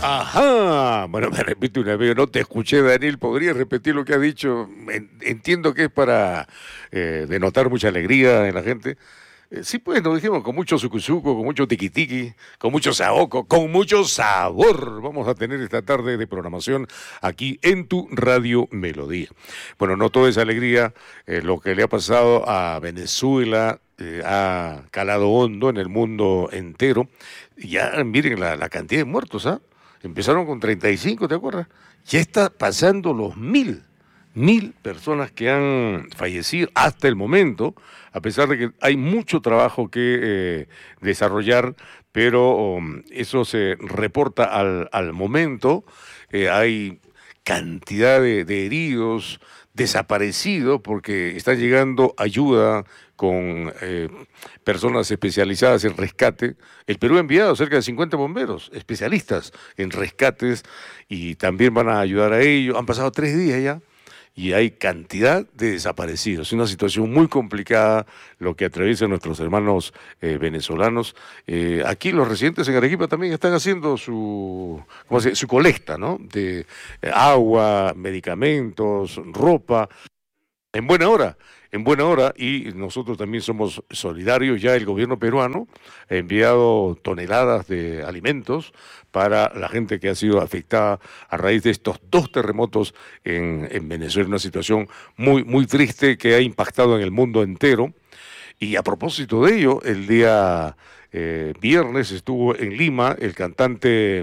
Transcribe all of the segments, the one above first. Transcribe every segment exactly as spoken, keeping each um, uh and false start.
Ajá. Bueno, me repito una vez, no te escuché, Daniel. ¿Podrías repetir lo que has dicho? En- Entiendo que es para eh, denotar mucha alegría en la gente. Eh, sí, pues nos dijimos con mucho sucusuco, con mucho tiquitiqui, con mucho saoco, con mucho sabor. Vamos a tener esta tarde de programación aquí en tu Radio Melodía. Bueno, no toda esa alegría, eh, lo que le ha pasado a Venezuela eh, ha calado hondo en el mundo entero. Ya miren la, la cantidad de muertos, ¿ah? Empezaron con treinta y cinco, ¿te acuerdas? Ya está pasando los mil, mil personas que han fallecido hasta el momento, a pesar de que hay mucho trabajo que eh, desarrollar, pero um, eso se reporta al, al momento. Eh, hay cantidad de, de heridos, desaparecidos, porque está llegando ayuda con eh, personas especializadas en rescate. El Perú ha enviado cerca de cincuenta bomberos, especialistas en rescates, y también van a ayudar a ellos. Han pasado tres días ya y hay cantidad de desaparecidos. Es una situación muy complicada lo que atraviesan nuestros hermanos eh, venezolanos. Eh, aquí los residentes en Arequipa también están haciendo su, ¿cómo se dice? Su colecta, ¿no? De eh, agua, medicamentos, ropa. En buena hora, en buena hora, y nosotros también somos solidarios. Ya el gobierno peruano ha enviado toneladas de alimentos para la gente que ha sido afectada a raíz de estos dos terremotos en, en Venezuela, una situación muy, muy triste que ha impactado en el mundo entero. Y a propósito de ello, el día eh, viernes estuvo en Lima el cantante,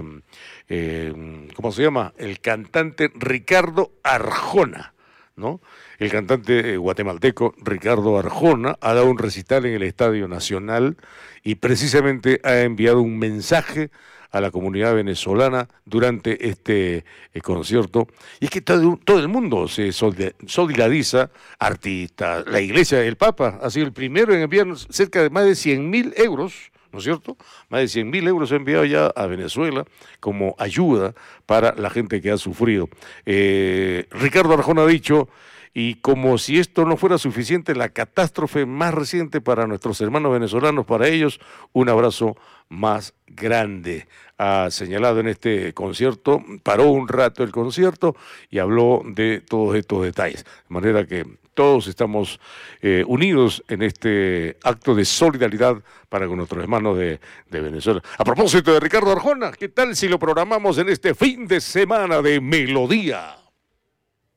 eh, ¿cómo se llama? El cantante Ricardo Arjona, ¿no? El cantante eh, guatemalteco Ricardo Arjona ha dado un recital en el Estadio Nacional y precisamente ha enviado un mensaje a la comunidad venezolana durante este eh, concierto. Y es que todo, todo el mundo se solida- solidariza, artistas, la iglesia, el Papa ha sido el primero en enviar cerca de más de cien mil euros, ¿no es cierto? Más de cien mil euros ha enviado ya a Venezuela como ayuda para la gente que ha sufrido. Eh, Ricardo Arjona ha dicho, y como si esto no fuera suficiente, la catástrofe más reciente para nuestros hermanos venezolanos, para ellos, un abrazo más grande. Ha señalado en este concierto, paró un rato el concierto y habló de todos estos detalles. De manera que todos estamos eh, unidos en este acto de solidaridad para con nuestros hermanos de, de Venezuela. A propósito de Ricardo Arjona, ¿qué tal si lo programamos en este fin de semana de Melodía?